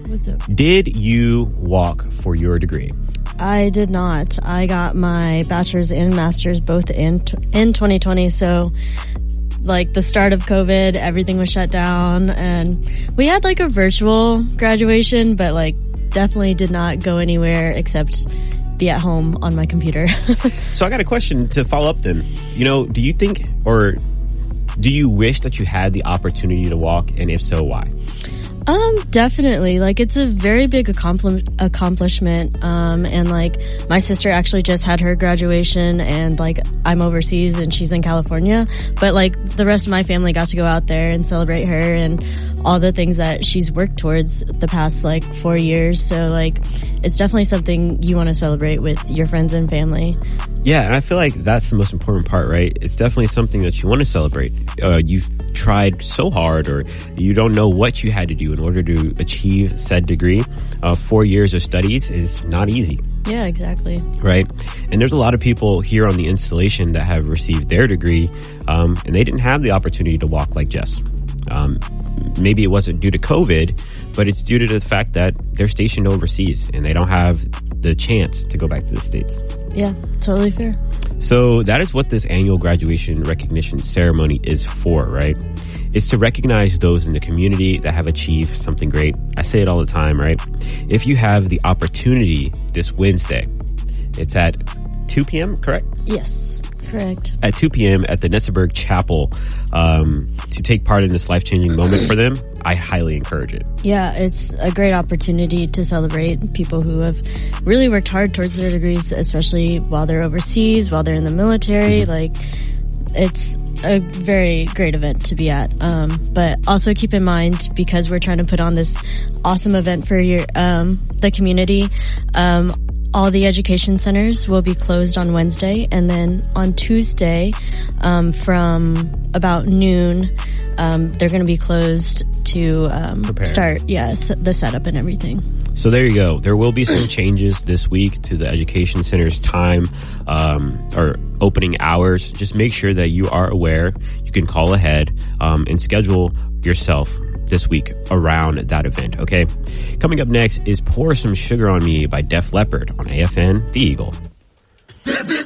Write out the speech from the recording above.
What's up? Did you walk for your degree? I did not. I got my bachelor's and master's both in 2020. So, like, the start of COVID, everything was shut down. And we had, like, a virtual graduation, but, like, definitely did not go anywhere except be at home on my computer. So I got a question to follow up then. You know, do you think, or do you wish that you had the opportunity to walk? And if so, why? Definitely. Like, it's a very big accomplishment. And like, my sister actually just had her graduation, and like, I'm overseas and she's in California, but like, the rest of my family got to go out there and celebrate her and all the things that she's worked towards the past like 4 years. So like, it's definitely something you want to celebrate with your friends and family. Yeah, and I feel like that's the most important part, right? It's definitely something that you want to celebrate. You've tried so hard, or you don't know what you had to do in order to achieve said degree. 4 years of studies is not easy. Yeah, exactly. Right? And there's a lot of people here on the installation that have received their degree, and they didn't have the opportunity to walk like Jess. Maybe it wasn't due to COVID, but it's due to the fact that they're stationed overseas and they don't have the chance to go back to the States. Yeah, totally fair. So that is what this annual graduation recognition ceremony is for, right? It's to recognize those in the community that have achieved something great. I say it all the time, right? If you have the opportunity this Wednesday, it's at 2 p.m., correct? Yes, correct. At 2 p.m. at the Netzeberg Chapel, to take part in this life-changing moment for them, I highly encourage it. Yeah, it's a great opportunity to celebrate people who have really worked hard towards their degrees, especially while they're overseas, while they're in the military. Mm-hmm. Like, it's a very great event to be at. But also keep in mind, because we're trying to put on this awesome event for your the community, all the education centers will be closed on Wednesday, and then on Tuesday, from about noon, they're going to be closed to start, the setup and everything. So there you go. There will be some changes this week to the education center's time or opening hours. Just make sure that you are aware. You can call ahead and schedule yourself this week around that event, okay? Coming up next is Pour Some Sugar on Me by Def Leppard on AFN The Eagle. Step